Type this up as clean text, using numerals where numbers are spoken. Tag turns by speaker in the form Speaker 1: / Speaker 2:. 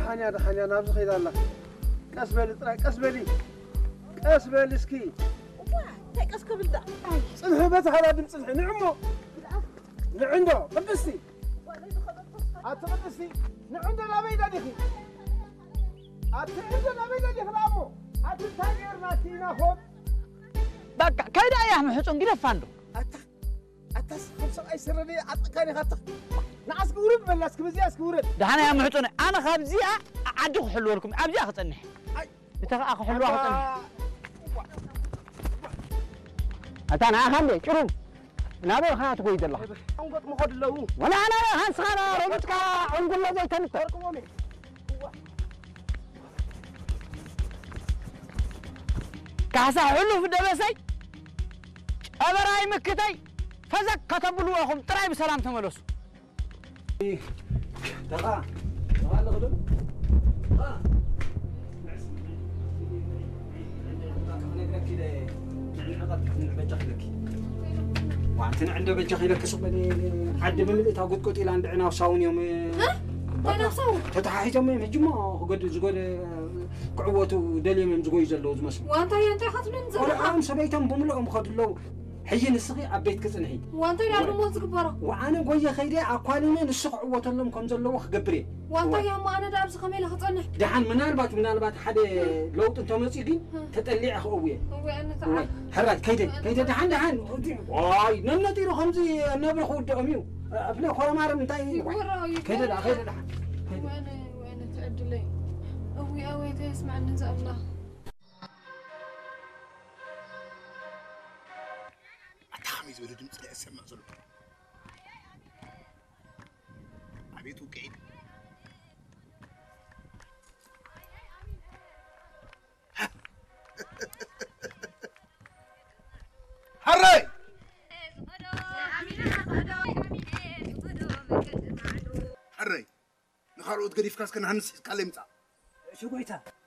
Speaker 1: دخانيا نابز خيد الله كسبلي طلع كسبلي سكي
Speaker 2: تاك اسكبل ده
Speaker 1: صنح بس على بنت صنح نعمو نعنده قدسي أتقدسي نعنده لا بيدا دخي أتعنده لا بيدا دخي رامو أتتاجر ناسينا خود
Speaker 3: بقى كيدا يا محسن كده فاندو
Speaker 1: أتاس خمسة أي سرني أتكاني خطة ناس كورد بلا سكبزي أسكورد
Speaker 3: ده أنا يا محسن أنا خابزي عدو حلو لكم أبزي أخذني بتاخذ أخو حلو أخذني أتانا أخذني شنو نابو خاطر كويد الله
Speaker 1: أنقط مخد له
Speaker 3: ولا أنا هنس خانا ربطك عنقول له زي تنت كاسة حلو في الدبسي أبراي مكتي فزك كتبوا لهم تراي بسلام تملص
Speaker 1: دقا لغدو وعنتنا عنده بجخي لك صبني حد من اللي تاقود قلت إلى عند عنا وصاون يوم
Speaker 2: أنا صاون
Speaker 1: تتحيز يوم مجمع قد قعوته دليل من زقوي زلوز مثلا
Speaker 2: وأنت حاطين زلها
Speaker 1: ولا أنا سبيتهم بملؤهم خد له حين الصغي عبيت كسنهي
Speaker 2: وأنت يا موت كبره
Speaker 1: وأنا قوي خيري أقوالي من السق عوته لهم كم زلوا خجبري
Speaker 2: وأنت يا ما أنا دابس خميلة خطأنا
Speaker 1: دحين من البات حدا لو أنتم مسيقين تطلع أخوي
Speaker 2: وأنا تعال
Speaker 1: حرات كيدا دحين واي نمنتيرو خمسي نبر خود أميو أبنا خورا مارم تاي كيدا دحين
Speaker 2: وأنا تعدلي أوي تسمع نزع الله
Speaker 4: أتحمس ولا دمت لا أسمع صلوا عبيت وقعد هري هري نخارو تقريف كاس كان هنس كلمتا
Speaker 1: شو قويتا